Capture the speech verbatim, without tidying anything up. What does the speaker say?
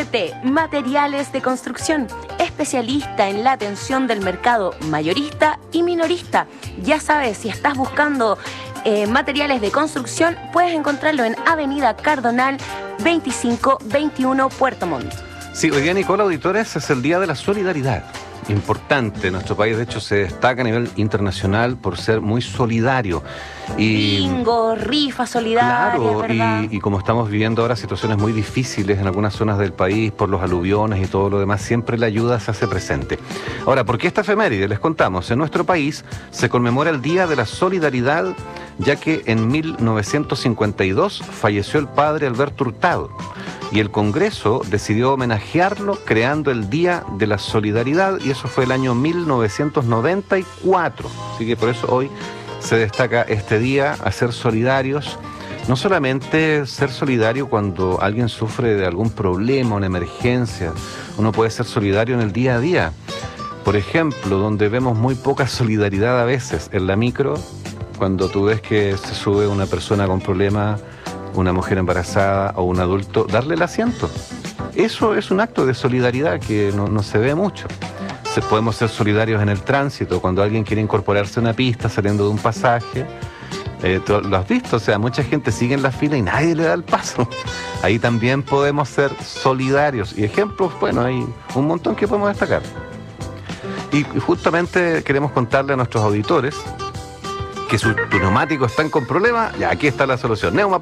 T, Materiales de Construcción, especialista en la atención del mercado mayorista y minorista. Ya sabes, si estás buscando eh, materiales de construcción, puedes encontrarlo en Avenida Cardonal veinticinco veintiuno, Puerto Montt. Sí, hoy día, Nicole, auditores, es el Día de la Solidaridad. Importante, nuestro país de hecho se destaca a nivel internacional por ser muy solidario. Y, Bingo, rifa solidaria, claro, ¿verdad? y, y como estamos viviendo ahora situaciones muy difíciles en algunas zonas del país por los aluviones y todo lo demás, siempre la ayuda se hace presente. Ahora, ¿por qué esta efeméride? Les contamos, en nuestro país se conmemora el Día de la Solidaridad, ya que en mil novecientos cincuenta y dos falleció el padre Alberto Hurtado. Y el Congreso decidió homenajearlo creando el Día de la Solidaridad, y eso fue el año mil novecientos noventa y cuatro. Así que por eso hoy se destaca este día, a ser solidarios. No solamente ser solidario cuando alguien sufre de algún problema, una emergencia, uno puede ser solidario en el día a día. Por ejemplo, donde vemos muy poca solidaridad a veces, en la micro, cuando tú ves que se sube una persona con problemas, una mujer embarazada o un adulto, darle el asiento. Eso es un acto de solidaridad que no, no se ve mucho. Se, podemos ser solidarios en el tránsito, cuando alguien quiere incorporarse a una pista saliendo de un pasaje. Eh, tú lo has visto, o sea, mucha gente sigue en la fila y nadie le da el paso. Ahí también podemos ser solidarios. Y ejemplos, bueno, hay un montón que podemos destacar. Y justamente queremos contarle a nuestros auditores que sus neumáticos están con problemas, ya aquí está la solución. Neuma